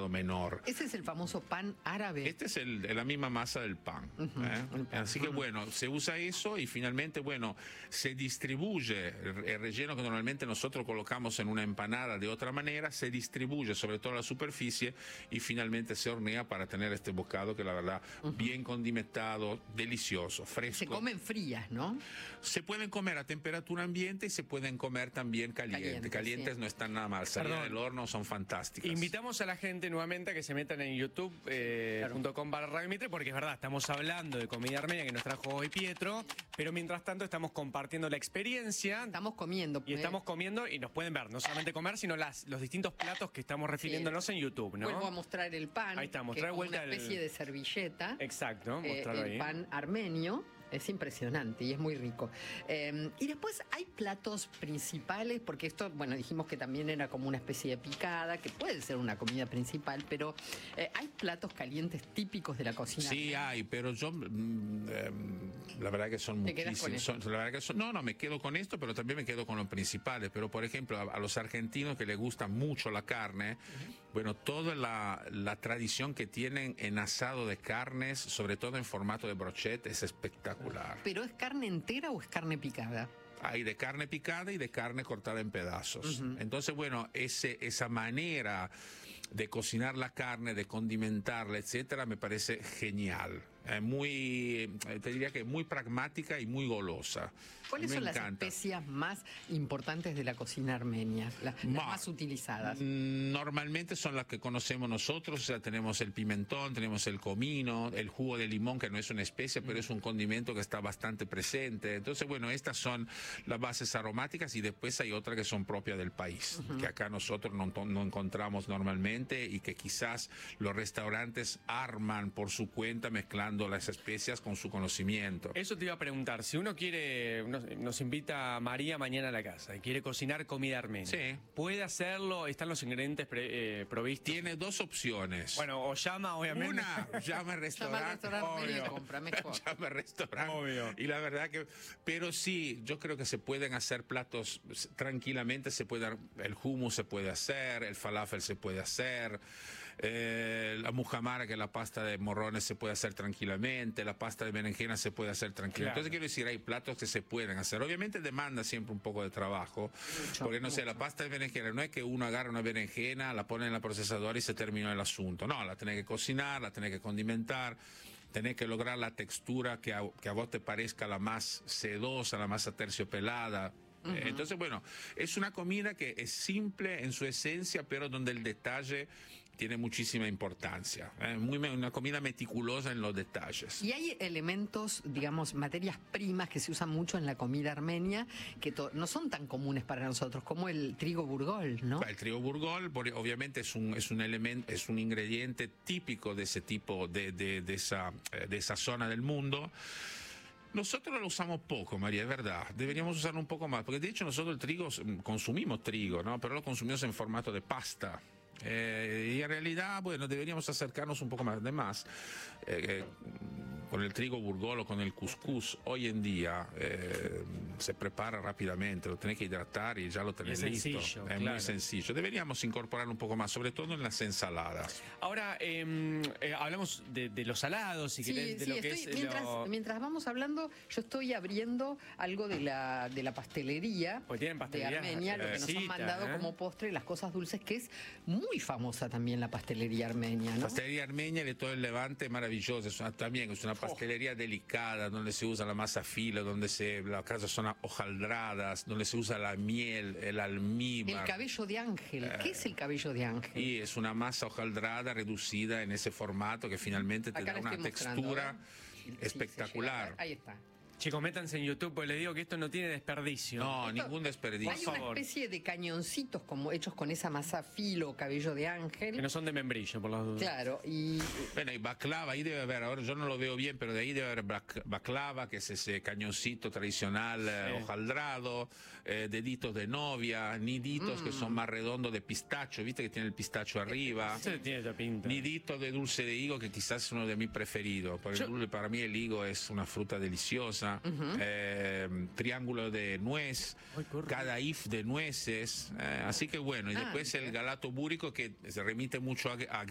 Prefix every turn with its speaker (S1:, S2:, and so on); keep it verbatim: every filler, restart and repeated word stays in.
S1: grado menor.
S2: Ese es el famoso pan árabe.
S1: Este es el, la misma masa del pan.
S2: Uh-huh,
S1: ¿eh?
S2: el pan.
S1: Así que
S2: Uh-huh.
S1: bueno, se usa eso y finalmente, bueno, se distribuye el, el relleno que normalmente nosotros colocamos en una empanada de otra manera, se distribuye sobre toda la superficie y finalmente se hornea para tener este bocado que la verdad, uh-huh, bien condimentado, delicioso, fresco.
S2: Se comen frías, ¿no?
S1: Se pueden comer a temperatura ambiente y se pueden comer también caliente.
S2: Caliente,
S1: Calientes
S2: sí.
S1: no están nada mal, salían del horno, son fantásticas.
S3: Invitamos a la gente nuevamente a que se metan en youtube punto com eh, claro. barra Radio Mitre, porque es verdad, estamos hablando de comida armenia que nos trajo hoy Pietro, pero mientras tanto estamos compartiendo la experiencia.
S2: Estamos comiendo.
S3: Y estamos comiendo y nos pueden ver, no solamente comer, sino las, los distintos platos que estamos refiriéndonos sí. en YouTube, ¿no?
S2: Vuelvo a mostrar el pan.
S3: Ahí está,
S2: que
S3: mostrar
S2: es
S3: vuelta
S2: una especie
S3: el...
S2: de servilleta.
S3: Exacto,
S2: eh,
S3: mostrarlo
S2: el
S3: ahí.
S2: pan armenio. Es impresionante y es muy rico. Eh, y después hay platos principales, porque esto, bueno, dijimos que también era como una especie de picada, que puede ser una comida principal, pero eh, hay platos calientes típicos de la cocina.
S1: Sí, hay, pero yo, mm, eh, la verdad que son muchísimos. Son, la verdad que son, no, no, me quedo con esto, pero también me quedo con los principales. Pero, por ejemplo, a, a los argentinos que les gusta mucho la carne, uh-huh, bueno, toda la, la tradición que tienen en asado de carnes, sobre todo en formato de brochette, es espectacular.
S2: ¿Pero es carne entera o es carne picada?
S1: Hay de carne picada y de carne cortada en pedazos. Uh-huh. Entonces, bueno, ese, esa manera de cocinar la carne, de condimentarla, etcétera, me parece genial. Eh, muy, te diría que muy pragmática y muy golosa.
S2: ¿Cuáles
S1: me
S2: son
S1: encanta.
S2: las especias más importantes de la cocina armenia? Las, las Ma, más utilizadas.
S1: Normalmente son las que conocemos nosotros. O sea, tenemos el pimentón, tenemos el comino, el jugo de limón, que no es una especia, pero es un condimento que está bastante presente. Entonces, bueno, estas son las bases aromáticas y después hay otras que son propias del país, uh-huh, que acá nosotros no, no encontramos normalmente y que quizás los restaurantes arman por su cuenta mezclando las especias con su conocimiento.
S3: Eso te iba a preguntar, si uno quiere, nos, nos invita a María mañana a la casa y quiere cocinar comida armenia,
S1: sí,
S3: ¿puede hacerlo? ¿Están los ingredientes pre, eh, provistos?
S1: Tiene dos opciones.
S3: Bueno, o llama, obviamente.
S1: Una, llama al restaurante.
S2: Llama al restaurante y compra mejor.
S1: Llama al restaurante.
S3: Obvio.
S1: Y la verdad que, pero sí, yo creo que se pueden hacer platos tranquilamente, se puede, el hummus se puede hacer, el falafel se puede hacer, eh, la muhamara, que es la pasta de morrones, se puede hacer tranquilamente. La pasta de berenjena se puede hacer tranquila. Claro. Entonces quiero decir, hay platos que se pueden hacer. Obviamente demanda siempre un poco de trabajo, mucho, porque no mucho. sé, la pasta de berenjena no es que uno agarra una berenjena, la pone en la procesadora y se terminó el asunto. No, la tenés que cocinar, la tenés que condimentar, tenés que lograr la textura que a, que a vos te parezca la más sedosa, la más aterciopelada. Uh-huh. Entonces, bueno, es una comida que es simple en su esencia, pero donde el detalle tiene muchísima importancia. ¿eh? Muy, una comida meticulosa en los detalles.
S2: Y hay elementos, digamos, materias primas que se usan mucho en la comida armenia que to- no son tan comunes para nosotros, como el trigo burgol, ¿no?
S1: El trigo burgol, obviamente, es un, es un elemento, es un ingrediente típico de ese tipo, de, de, de, esa, de esa zona del mundo. Nosotros lo usamos poco, María, es verdad. Deberíamos usarlo un poco más, porque de hecho nosotros el trigo, consumimos trigo, ¿no? Pero lo consumimos en formato de pasta. Eh, y en realidad, bueno, deberíamos acercarnos un poco más. Además, eh, eh, con el trigo burgol o con el cuscús, hoy en día eh, se prepara rápidamente, lo tenés que hidratar y ya lo tenés
S3: es
S1: listo.
S3: Sencillo,
S1: es
S3: claro.
S1: muy sencillo. Deberíamos incorporarlo un poco más, sobre todo en las ensaladas.
S3: Ahora, eh, eh, hablamos de, de los salados, si
S2: sí,
S3: querés, de
S2: sí,
S3: lo que
S2: estoy,
S3: es...
S2: Mientras,
S3: lo...
S2: mientras vamos hablando, yo estoy abriendo algo de la, de la pastelería
S3: pues tienen pastelería
S2: de Armenia, lo que nos han mandado
S3: ¿eh?
S2: como postre, las cosas dulces, que es muy famosa también la pastelería armenia, ¿no?
S1: Pastelería armenia de todo el Levante, maravillosa. Es una, también es una pastelería oh. delicada, donde se usa la masa fila, donde se, las casas son hojaldradas, donde se usa la miel, el almíbar.
S2: El cabello de ángel. ¿Qué eh, es el cabello de ángel?
S1: Y es una masa hojaldrada, reducida en ese formato que finalmente te
S2: Acá
S1: da una textura
S2: ¿eh?
S1: espectacular.
S2: Sí, ahí está.
S3: Chicos, métanse en YouTube, pues les digo que esto no tiene desperdicio.
S1: No,
S2: esto,
S1: ningún desperdicio.
S2: Hay una especie de cañoncitos como hechos con esa masa filo o cabello de ángel.
S3: Que no son de membrillo, por las dudas.
S2: Claro, y...
S1: Bueno, y baklava, ahí debe haber, ahora yo no lo veo bien, pero de ahí debe haber baklava, que es ese cañoncito tradicional sí. eh, hojaldrado, eh, deditos de novia, niditos mm. que son más redondos de pistacho, viste que tiene el pistacho arriba.
S3: Sí, tiene esa pinta.
S1: Niditos de dulce de higo, que quizás es uno de mis preferidos. Por yo... el, para mí el higo es una fruta deliciosa. Uh-huh. eh, triángulo de nuez, Ay, cada if de nueces, eh, así que bueno, y después ah, el galato búrico, que se remite mucho a, a